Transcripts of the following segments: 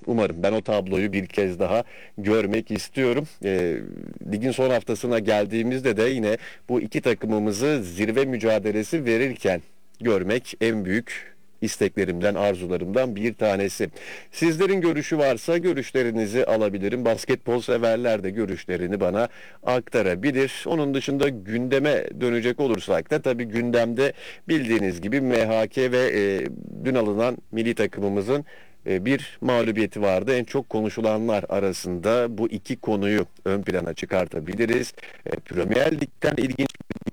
Umarım. Ben o tabloyu bir kez daha görmek istiyorum. Ligin son haftasına geldiğimizde de yine bu iki takımımızı zirve mücadelesi verirken görmek en büyük isteklerimden, arzularımdan bir tanesi. Sizlerin görüşü varsa görüşlerinizi alabilirim. Basketbol severler de görüşlerini bana aktarabilir. Onun dışında gündeme dönecek olursak da tabii gündemde bildiğiniz gibi MHK ve dün alınan milli takımımızın bir mağlubiyeti vardı. En çok konuşulanlar arasında bu iki konuyu ön plana çıkartabiliriz. Premier Lig'den ilginç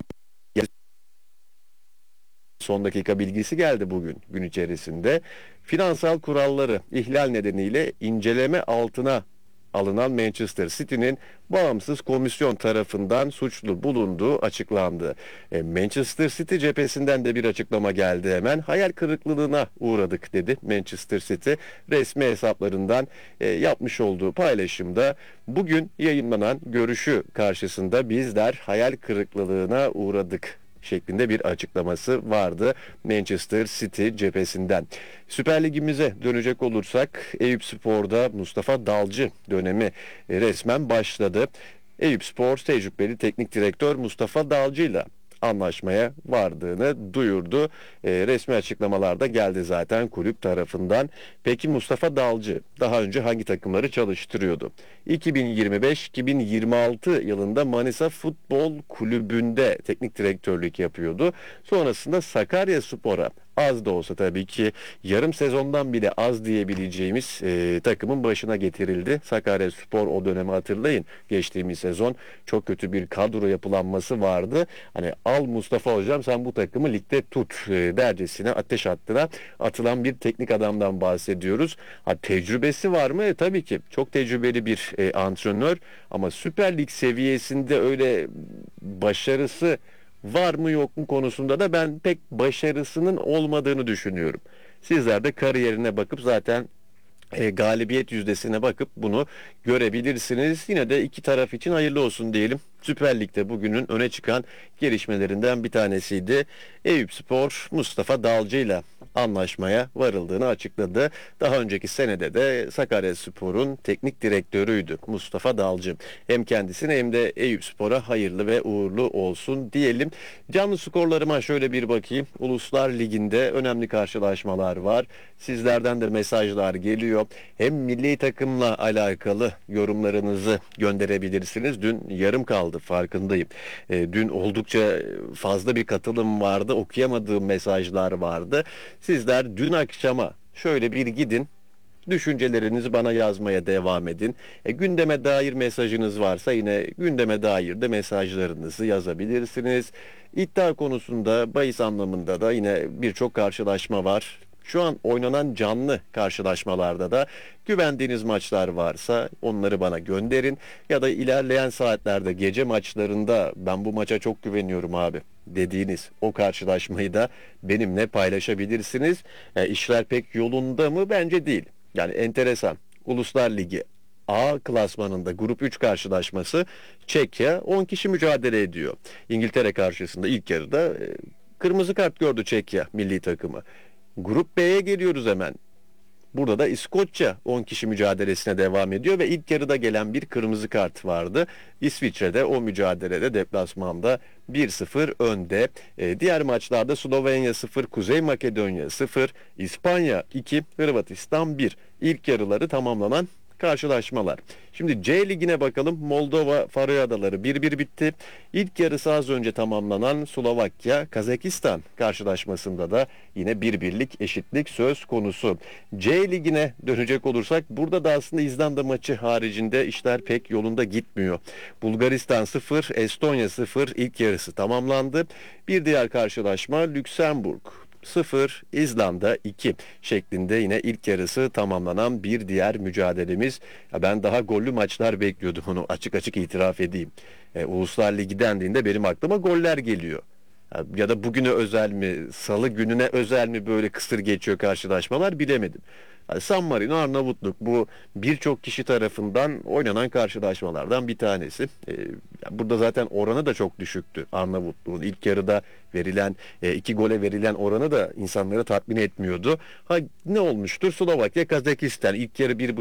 son dakika bilgisi geldi bugün gün içerisinde. Finansal kuralları ihlal nedeniyle inceleme altına alınan Manchester City'nin bağımsız komisyon tarafından suçlu bulunduğu açıklandı. Manchester City cephesinden de bir açıklama geldi hemen. Hayal kırıklığına uğradık dedi Manchester City. Resmi hesaplarından yapmış olduğu paylaşımda bugün yayınlanan görüşü karşısında bizler hayal kırıklığına uğradık şeklinde bir açıklaması vardı Manchester City cephesinden. Süper Ligimize dönecek olursak Eyüpspor'da Mustafa Dalcı dönemi resmen başladı. Eyüpspor tecrübeli teknik direktör Mustafa Dalcı'yla anlaşmaya vardığını duyurdu. Resmi açıklamalarda geldi zaten kulüp tarafından. Peki Mustafa Dalcı daha önce hangi takımları çalıştırıyordu? 2025-2026 yılında Manisa Futbol Kulübü'nde teknik direktörlük yapıyordu. Sonrasında Sakaryaspor'a az da olsa tabii ki yarım sezondan bile az diyebileceğimiz takımın başına getirildi. Sakaryaspor o dönemi hatırlayın. Geçtiğimiz sezon çok kötü bir kadro yapılanması vardı. Hani al Mustafa hocam sen bu takımı ligde tut dercesine ateş hattına atılan bir teknik adamdan bahsediyoruz. Ha, tecrübesi var mı? Tabii ki çok tecrübeli bir antrenör ama Süper Lig seviyesinde öyle başarısı var mı yok mu konusunda da ben pek başarısının olmadığını düşünüyorum. Sizler de kariyerine bakıp zaten galibiyet yüzdesine bakıp bunu görebilirsiniz. Yine de iki taraf için hayırlı olsun diyelim. Süper Lig'de bugünün öne çıkan gelişmelerinden bir tanesiydi. Eyüpspor Mustafa Dalcı ile anlaşmaya varıldığını açıkladı. Daha önceki senede de Sakaryaspor'un teknik direktörüydü Mustafa Dalcı. Hem kendisine hem de Eyüpspor'a hayırlı ve uğurlu olsun diyelim. Canlı skorlarıma şöyle bir bakayım. Uluslar Ligi'nde önemli karşılaşmalar var. Sizlerden de mesajlar geliyor. Hem milli takımla alakalı yorumlarınızı gönderebilirsiniz. Dün yarım kaldı farkındayım. Dün oldukça fazla bir katılım vardı. Okuyamadığım mesajlar vardı. Sizler dün akşama şöyle bir gidin. Düşüncelerinizi bana yazmaya devam edin. Gündeme dair mesajınız varsa yine gündeme dair de mesajlarınızı yazabilirsiniz. İddia konusunda bahis anlamında da yine birçok karşılaşma var. Şu an oynanan canlı karşılaşmalarda da güvendiğiniz maçlar varsa onları bana gönderin. Ya da ilerleyen saatlerde gece maçlarında ben bu maça çok güveniyorum abi dediğiniz o karşılaşmayı da benimle paylaşabilirsiniz. İşler pek yolunda mı? Bence değil. Yani enteresan. Uluslar Ligi A klasmanında grup 3 karşılaşması Çekya 10 kişi mücadele ediyor. İngiltere karşısında ilk yarıda kırmızı kart gördü Çekya milli takımı. Grup B'ye geliyoruz hemen. Burada da İskoçya 10 kişi mücadelesine devam ediyor ve ilk yarıda gelen bir kırmızı kart vardı. İsviçre'de o mücadelede deplasmanda 1-0 önde. Diğer maçlarda Slovenya 0, Kuzey Makedonya 0, İspanya 2, Hırvatistan 1. İlk yarıları tamamlanan karşılaşmalar. Şimdi C Ligi'ne bakalım. Moldova, Faroe Adaları 1-1 bitti. İlk yarısı az önce tamamlanan Slovakya, Kazakistan karşılaşmasında da yine 1-1'lik eşitlik söz konusu. C Ligi'ne dönecek olursak burada da aslında İzlanda maçı haricinde işler pek yolunda gitmiyor. Bulgaristan 0, Estonya 0 ilk yarısı tamamlandı. Bir diğer karşılaşma Lüksemburg 0, İzlanda 2 şeklinde yine ilk yarısı tamamlanan bir diğer mücadelemiz. Ben daha gollü maçlar bekliyordum, onu açık açık itiraf edeyim. Uluslar Ligi dendiğinde benim aklıma goller geliyor. Ya da bugüne özel mi, salı gününe özel mi böyle kısır geçiyor karşılaşmalar bilemedim. San Marino, Arnavutluk bu birçok kişi tarafından oynanan karşılaşmalardan bir tanesi. Burada zaten oranı da çok düşüktü Arnavutluğun. İlk yarıda verilen 2 gole verilen oranı da insanları tatmin etmiyordu. Ne olmuştur? Slovakya, Kazakistan ilk yarı 1